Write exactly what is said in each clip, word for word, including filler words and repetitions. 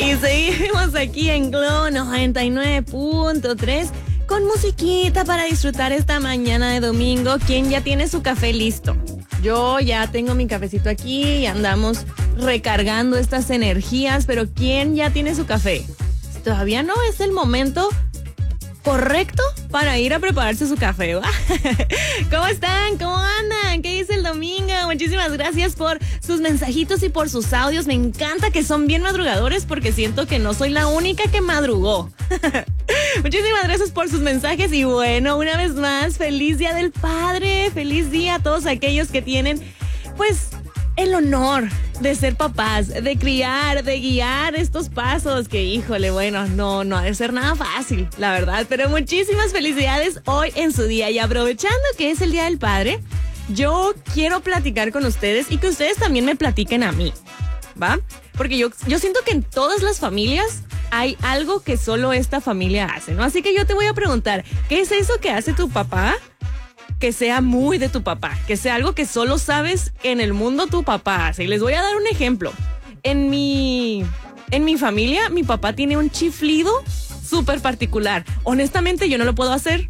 Y seguimos aquí en Globo noventa y nueve punto tres con musiquita para disfrutar esta mañana de domingo. ¿Quién ya tiene su café listo? Yo ya tengo mi cafecito aquí y andamos recargando estas energías, pero ¿quién ya tiene su café? Todavía no es el momento correcto para ir a prepararse su café, ¿va? ¿Cómo están? ¿Cómo andan? ¿Qué dice el domingo? Muchísimas gracias por sus mensajitos y por sus audios. Me encanta que son bien madrugadores porque siento que no soy la única que madrugó. Muchísimas gracias por sus mensajes y bueno, una vez más, feliz Día del Padre, feliz día a todos aquellos que tienen, pues, el honor de ser papás, de criar, de guiar estos pasos que, híjole, bueno, no, no ha de ser nada fácil, la verdad, pero muchísimas felicidades hoy en su día y aprovechando que es el Día del Padre, yo quiero platicar con ustedes y que ustedes también me platiquen a mí, ¿va? Porque yo, yo siento que en todas las familias hay algo que solo esta familia hace, ¿no? Así que yo te voy a preguntar, ¿qué es eso que hace tu papá que sea muy de tu papá? Que sea algo que solo sabes en el mundo tu papá hace. Y les voy a dar un ejemplo. En mi, en mi familia, mi papá tiene un chiflido súper particular. Honestamente, yo no lo puedo hacer.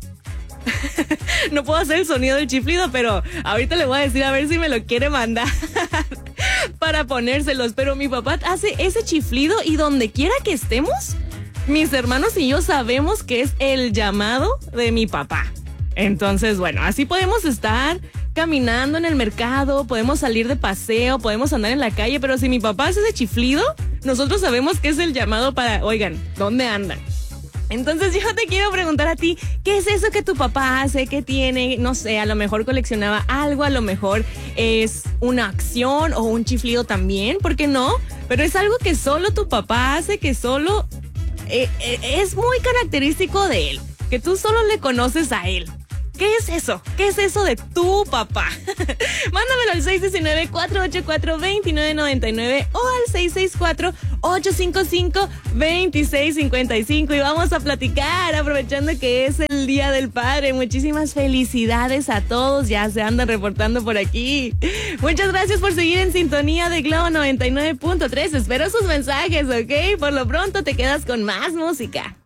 No puedo hacer el sonido del chiflido, pero ahorita le voy a decir a ver si me lo quiere mandar para ponérselos. Pero mi papá hace ese chiflido y donde quiera que estemos, mis hermanos y yo sabemos que es el llamado de mi papá. Entonces, bueno, así podemos estar caminando en el mercado, podemos salir de paseo, podemos andar en la calle, pero si mi papá hace ese chiflido, nosotros sabemos que es el llamado para, oigan, ¿dónde andan? Entonces yo te quiero preguntar a ti, ¿qué es eso que tu papá hace? ¿Qué tiene? No sé, a lo mejor coleccionaba algo, a lo mejor es una acción o un chiflido también, ¿por qué no? Pero es algo que solo tu papá hace, que solo eh, eh, es muy característico de él, que tú solo le conoces a él. ¿Qué es eso? ¿Qué es eso de tu papá? Mándamelo al seis uno nueve, cuatro ocho cuatro, dos nueve nueve nueve o al seis seis cuatro, ocho cinco cinco, dos seis cinco cinco y vamos a platicar aprovechando que es el Día del Padre. Muchísimas felicidades a todos, ya se andan reportando por aquí. Muchas gracias por seguir en sintonía de Globo noventa y nueve punto tres. Espero sus mensajes, ¿ok? Por lo pronto te quedas con más música.